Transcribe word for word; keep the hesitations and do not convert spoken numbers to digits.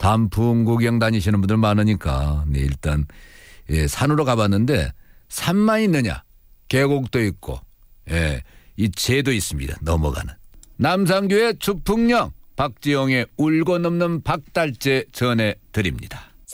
단풍 구경 다니시는 분들 많으니까 네, 일단 예, 산으로 가봤는데 산만 있느냐 계곡도 있고 예, 이 제도 있습니다. 넘어가는 남산교의 주풍령 박지영의 울고 넘는 박달재 전해드립니다.